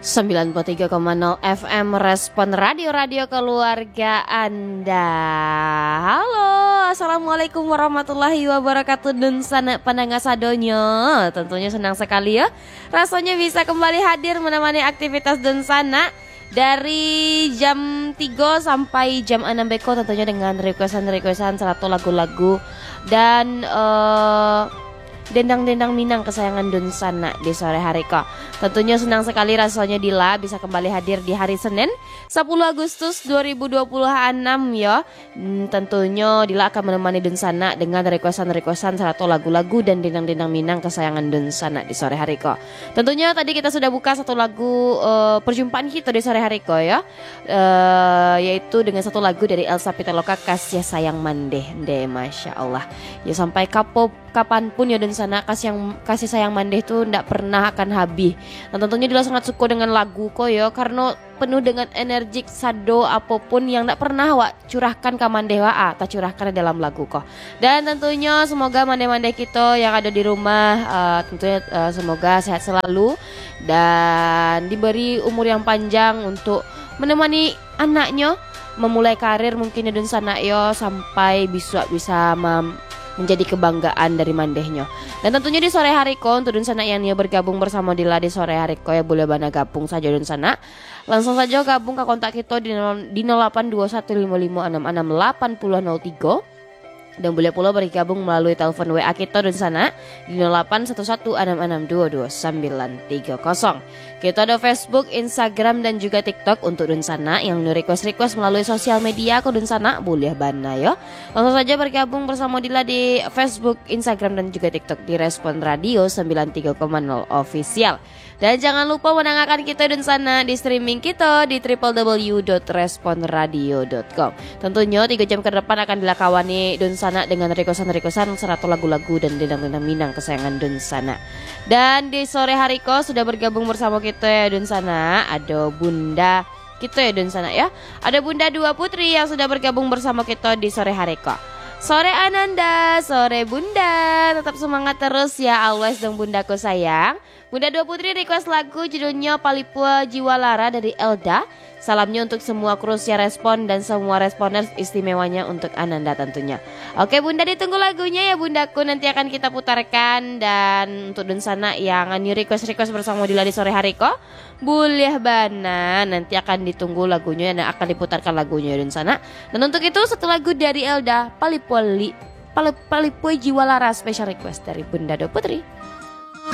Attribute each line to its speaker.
Speaker 1: 93,0 FM Respon Radio Keluarga Anda. Halo, Assalamualaikum warahmatullahi wabarakatuh. Dan sana pandangan sadonya. Tentunya senang sekali ya, rasanya bisa kembali hadir menemani aktivitas dan sana dari jam 3 sampai jam 6 beko, tentunya dengan requestan satu lagu-lagu dan dendang-dendang Minang kesayangan Dun Sana di sore hari kok. Tentunya senang sekali rasanya Dila bisa kembali hadir di hari Senin 10 Agustus 2026 ya. Tentunya Dila akan menemani Dun Sana dengan requestan satu lagu-lagu dan dendang-dendang Minang kesayangan Dun Sana di sore hari kok. Tentunya tadi kita sudah buka satu lagu perjumpaan kita di sore hari kok ya, yaitu dengan satu lagu dari Elsa Pitaloka, Kasih Sayang Mandeh deh, Masya Allah ya. Sampai kapanpun ya Dun Sana, kasih sayang Mandeh tuh ndak pernah akan habis. Dan tentunya Dila sangat suka dengan lagu kok ya, karena penuh dengan energik sado apapun yang ndak pernah wak curahkan ke Mandeh wa tak curahkan dalam lagu kok. Dan tentunya semoga Mandeh kita yang ada di rumah tentunya semoga sehat selalu dan diberi umur yang panjang untuk menemani anaknya memulai karir mungkin ya Dun Sana yo, sampai bisa menjadi kebanggaan dari Mandehnya. Dan tentunya di sore hari ko untuk Dun Sana yang bergabung bersama Dila di sore hari ko ya, boleh bana gabung saja Dun Sana. Langsung saja gabung ke kontak kita di 082155668003. Dan boleh pula bergabung melalui telepon WA kita Dun Sana di 081166222930. Kita ada Facebook, Instagram dan juga TikTok untuk Dun Sana. Yang request melalui sosial media aku Dun Sana boleh bana ya. Langsung saja bergabung bersama Dila di Facebook, Instagram dan juga TikTok di Respon Radio 93,0 Official. Dan jangan lupa mendengarkan kita Dun Sana di streaming kita di www.responradio.com. Tentunya 3 jam ke depan akan dilakawani Dun Sana dengan requestan seratu lagu-lagu dan dendang-dendang Minang kesayangan Dun Sana. Dan di sore hari ko sudah bergabung bersama kita ya Dun Sana, ada Bunda kita ya Dun Sana ya. Ada Bunda Dua Putri yang sudah bergabung bersama kita di sore hari ko. Sore Ananda, sore Bunda, tetap semangat terus ya, always dong bundaku sayang. Bunda Dua Putri request lagu judulnya Palipua Jiwa Lara dari Elda. Salamnya untuk semua krusia Respon dan semua responers, istimewanya untuk Ananda tentunya. Oke Bunda, ditunggu lagunya ya Bundaku, nanti akan kita putarkan. Dan untuk Dun Sana yang request bersama Dila di sore hari kok, boleh bana, nanti akan ditunggu lagunya dan akan diputarkan lagunya Dun Sana. Dan untuk itu satu lagu dari Elda, Palipua Jiwa Lara, special request dari Bunda Dua Putri.